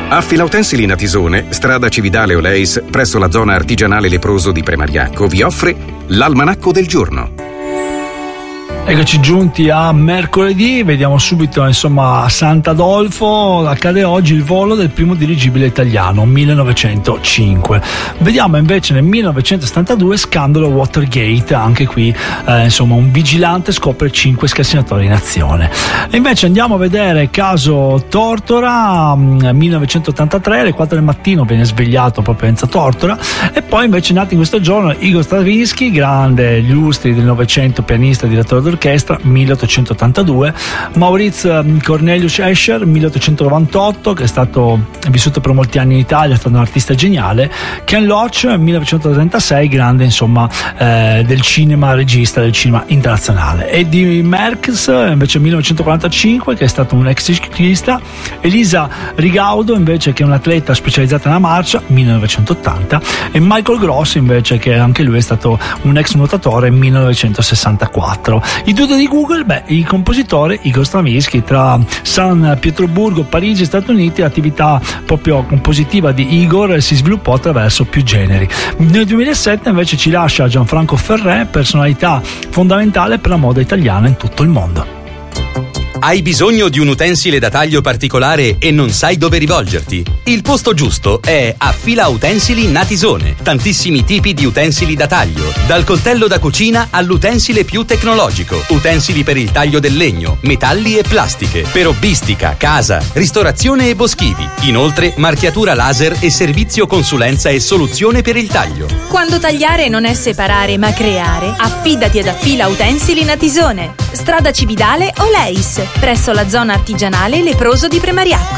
Affila Utensili Natisone, strada Cividale Oleis, presso la zona artigianale leproso di Premariacco, vi offre l'Almanacco del Giorno. Eccoci giunti a mercoledì, vediamo subito a Sant'Adolfo accade oggi il volo del primo dirigibile italiano, 1905. Vediamo invece nel 1972 scandalo Watergate, anche qui un vigilante scopre 5 scassinatori in azione. E invece andiamo a vedere caso Tortora, 1983, alle 4 del mattino viene svegliato proprio Enzo Tortora, e poi invece nati in questo giorno Igor Stravinsky, grande, illustri del Novecento, pianista e direttore d'orchestra, 1882, Maurits Cornelius Escher, 1898, che è stato vissuto per molti anni in Italia, è stato un artista geniale, Ken Loach, 1936, grande del cinema, regista del cinema internazionale, Eddie Merckx invece 1945, che è stato un ex ciclista, Elisa Rigaudo invece, che è un atleta specializzata nella marcia, 1980, e Michael Gross invece, che anche lui è stato un ex nuotatore, 1964. I due di Google, il compositore Igor Stravinsky. Tra San Pietroburgo, Parigi e Stati Uniti l'attività proprio compositiva di Igor si sviluppò attraverso più generi. Nel 2007 invece ci lascia Gianfranco Ferré, personalità fondamentale per la moda italiana in tutto il mondo. Hai bisogno di un utensile da taglio particolare e non sai dove rivolgerti? Il posto giusto è Affila Utensili Natisone. Tantissimi tipi di utensili da taglio, dal coltello da cucina all'utensile più tecnologico, utensili per il taglio del legno, metalli e plastiche, per hobbistica, casa, ristorazione e boschivi. Inoltre marchiatura laser e servizio consulenza e soluzione per il taglio. Quando tagliare non è separare ma creare, affidati ad Affila Utensili Natisone. Strada Cividale Oleis, presso la zona artigianale leproso di Premariacco.